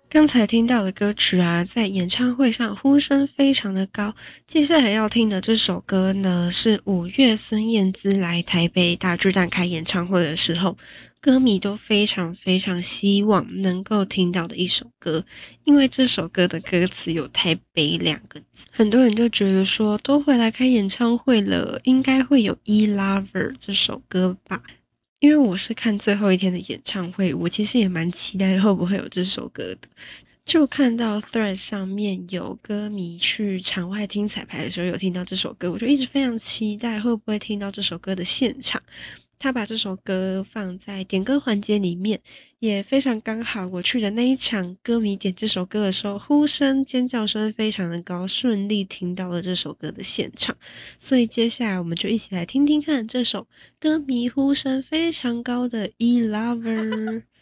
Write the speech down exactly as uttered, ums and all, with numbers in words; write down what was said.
刚才听到的歌曲啊，在演唱会上呼声非常的高。接下来要听的这首歌呢，是五月孙燕姿来台北大巨蛋开演唱会的时候，歌迷都非常非常希望能够听到的一首歌。因为这首歌的歌词有台北两个字，很多人就觉得说，都回来开演唱会了，应该会有E Lover 这首歌吧。因为我是看最后一天的演唱会，我其实也蛮期待会不会有这首歌的。就看到 Thread 上面有歌迷去场外听彩排的时候有听到这首歌，我就一直非常期待会不会听到这首歌的现场。他把这首歌放在点歌环节里面，也非常刚好我去的那一场歌迷点这首歌的时候，呼声尖叫声非常的高，顺利听到了这首歌的现场。所以接下来我们就一起来听听看这首歌迷呼声非常高的 E Lover。